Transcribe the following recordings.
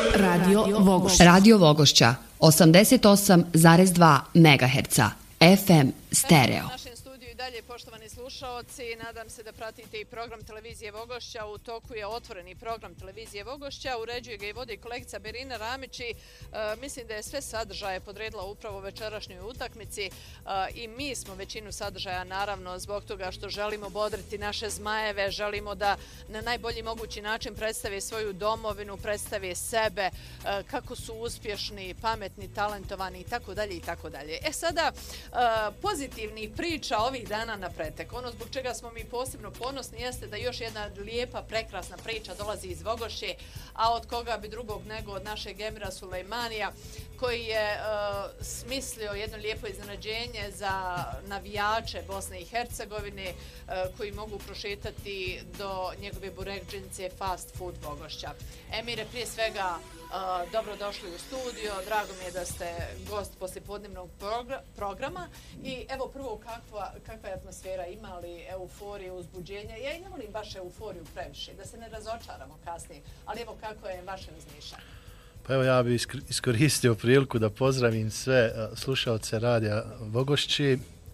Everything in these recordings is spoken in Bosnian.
Radio Vogošća 88,2 MHz FM stereo. Dalje, poštovani slušaoci, nadam se da pratite i program televizije Vogošća. U toku je otvoreni program televizije Vogošća, uređuje ga i vodi kolegica Berina Ramić i mislim da je sve sadržaje podredila upravo večerašnjoj utakmici i mi smo većinu sadržaja naravno zbog toga što želimo bodriti naše zmajeve, želimo da na najbolji mogući način predstave svoju domovinu, predstave sebe, kako su uspješni, pametni, talentovani itd. itd. Sada pozitivnih priča ovih dana na pretek. Ono zbog čega smo mi posebno ponosni jeste da još jedna lijepa, prekrasna priča dolazi iz Vogošće, a od koga bi drugog nego od našeg Emira Sulejmanija, koji je smislio jedno lijepo iznenađenje za navijače Bosne i Hercegovine koji mogu prošetati do njegove burekdžince Fast Food Vogošća. Emire, prije svega dobrodošli u studio, drago mi je da ste gost poslijepodnevnog programa i evo prvo kakva je atmosfera, ima li euforiju, uzbuđenja? Ja i ne volim baš euforiju previše, da se ne razočaramo kasnije, ali evo kako je vaše razmišljanje? Pa evo ja bih iskoristio priliku da pozdravim sve slušaoce radija Vogošći.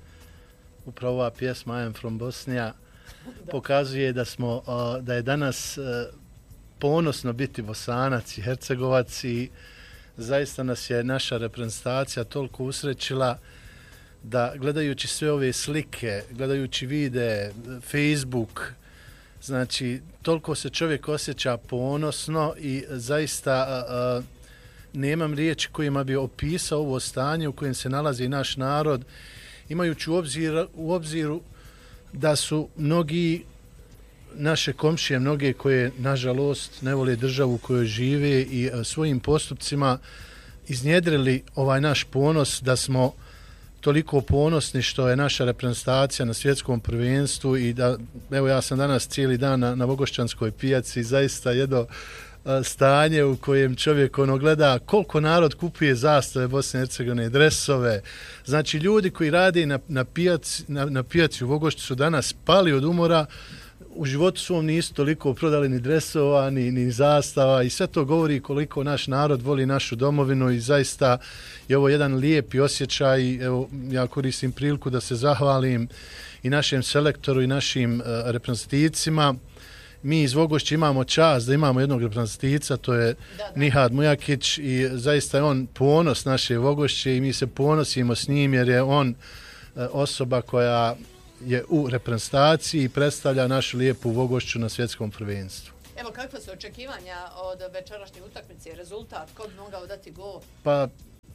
Upravo ova pjesma I am from Bosnia pokazuje da je danas ponosno biti Bosanac i Hercegovac i zaista nas je naša reprezentacija toliko usrećila da gledajući sve ove slike, gledajući videe, Facebook, znači toliko se čovjek osjeća ponosno i zaista nemam riječi kojima bi opisao ovo stanje u kojem se nalazi naš narod, imajući u obziru da su mnogi naše komšije, mnoge koje nažalost ne vole državu u kojoj žive i svojim postupcima iznjedrili ovaj naš ponos, da smo toliko ponosni što je naša reprezentacija na svjetskom prvenstvu i da, evo ja sam danas cijeli dan na Vogošćanskoj pijaci, zaista jedno stanje u kojem čovjek gleda koliko narod kupuje zastave Bosne i Hercegovine, dresove. Znači ljudi koji rade na pijaci u Vogošću su danas pali od umora, u životu svom nisu toliko prodali ni dresova, ni zastava i sve to govori koliko naš narod voli našu domovinu i zaista je ovo jedan lijepi osjećaj. Evo, ja koristim priliku da se zahvalim i našem selektoru i našim reprezentativcima. Mi iz Vogošća imamo čast da imamo jednog reprezentativca, to je Nihad Mujakić i zaista je on ponos naše Vogošće i mi se ponosimo s njim jer je on osoba koja je u reprezentaciji i predstavlja našu lijepu Vogošću na svjetskom prvenstvu. Evo, kakva su očekivanja od večerašnje utakmice, rezultat, ko bi mogao dati gol? Pa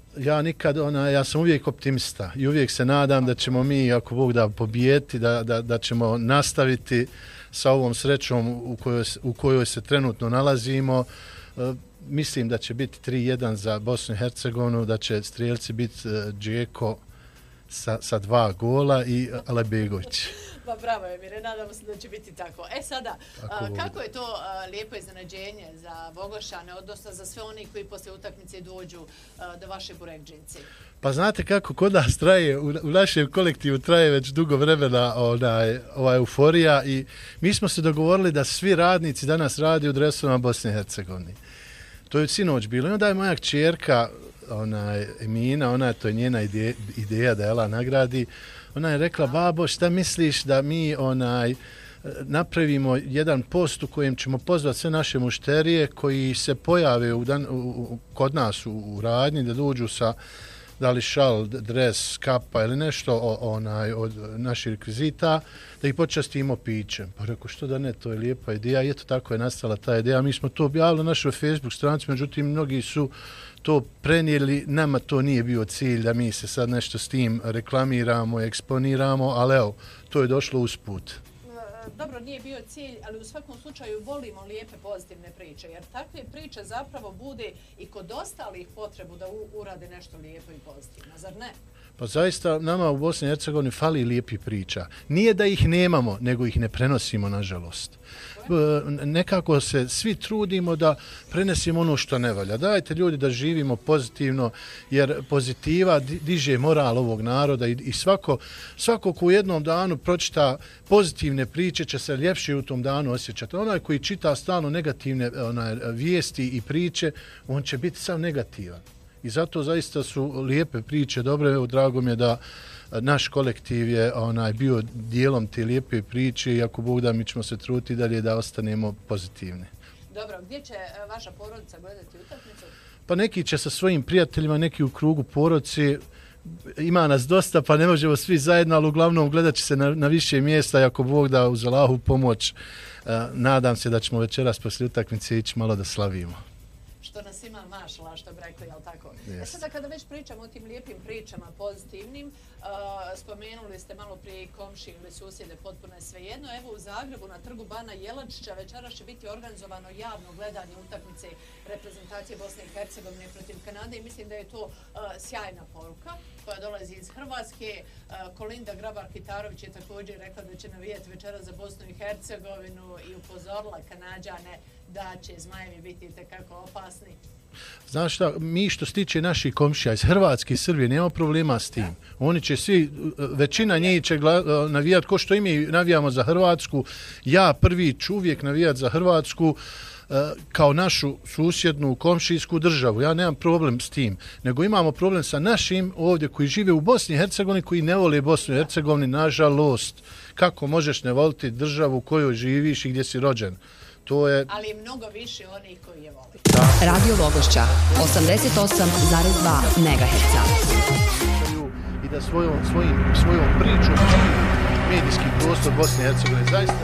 ja sam uvijek optimista i uvijek se nadam da ćemo mi, ako Bog da, pobijeti, da ćemo nastaviti sa ovom srećom u kojoj se trenutno nalazimo. Mislim da će biti 3-1 za Bosnu i Hercegovinu, da će strijelci biti Džeko sa 2 gola i Alebegović. Pa bravo Emire, nadamo se da će biti tako. Sada, kako je to lijepo iznenađenje za Vogošane, odnosno za sve oni koji poslije utakmice dođu do vaše burekdžince? Pa znate kako kod nas traje, u našem kolektivu traje već dugo vremena ova euforija i mi smo se dogovorili da svi radnici danas radi u dresovima Bosne i Hercegovine. To je sinoć bilo i onda je moja kćerka Emina, to je njena ideja da Ela nagradi, ona je rekla, babo, šta misliš da mi napravimo jedan post u kojem ćemo pozvati sve naše mušterije koji se pojave kod nas u radnji, da dođu sa da li šal, dres, kapa ili nešto od naših rekvizita, da ih počastimo pićem. Pa rekao, što da ne, to je lijepa ideja i eto tako je nastala ta ideja. Mi smo to objavili na našoj Facebook stranici, međutim mnogi su to prenijeli, nama to nije bio cilj da mi se sad nešto s tim reklamiramo, eksponiramo, ali evo, to je došlo usput. Dobro, nije bio cilj, ali u svakom slučaju volimo lijepe pozitivne priče, jer takve priče zapravo bude i kod ostalih potrebu da urade nešto lijepo i pozitivno, zar ne? Pa zaista nama u Bosni i Hercegovini fali lijepih priča. Nije da ih nemamo, nego ih ne prenosimo, nažalost. Nekako se svi trudimo da prenesimo ono što ne valja. Dajte ljudi da živimo pozitivno, jer pozitiva diže moral ovog naroda i svako ko u jednom danu pročita pozitivne priče će se ljepše u tom danu osjećati. Onaj koji čita stalno negativne vijesti i priče, on će biti sam negativan. I zato zaista su lijepe priče dobre. Evo, drago mi je da naš kolektiv je bio dijelom te lijepe priče i ako Bog da, mi ćemo se truditi dalje da ostanemo pozitivni. Dobro, gdje će vaša porodica gledati utakmicu? Pa neki će sa svojim prijateljima, neki u krugu porodice. Ima nas dosta, pa ne možemo svi zajedno, ali uglavnom gledat će se na više mjesta i ako Bog da, uz Allahovu pomoć, nadam se da ćemo večeras poslije utakmice ići malo da slavimo. Što nas ima mašala, što bi rekli, jel tako? Yes. Sada kada već pričamo o tim lijepim pričama, pozitivnim, spomenuli ste malo prije komšije ili susjede, potpuno je svejedno. Evo u Zagrebu na trgu Bana Jelačića večeras će biti organizovano javno gledanje utakmice reprezentacije Bosne i Hercegovine protiv Kanade i mislim da je to sjajna poruka koja dolazi iz Hrvatske. Kolinda Grabar-Kitarović je također rekla da će navijati večeras za Bosnu i Hercegovinu i upozorila Kanađane da će Zmajevi biti itekako opasni. Znaš šta, mi što se tiče naših komšija iz Hrvatske i Srbije, nema problema s tim. Oni će svi, većina njih će navijati ko što i mi navijamo za Hrvatsku. Ja prvi ću uvijek navijati za Hrvatsku kao našu susjednu komšijsku državu. Ja nemam problem s tim, nego imamo problem sa našim ovdje koji žive u Bosni i Hercegovini, koji ne vole Bosnu i Hercegovini, nažalost. Kako možeš ne voliti državu u kojoj živiš i gdje si rođen? To je... Ali mnogo više onih koji je voli. Radio Vogošća, 88,2 MHz. I da svojom pričom medijski prostor Bosne i Hercegovine zaista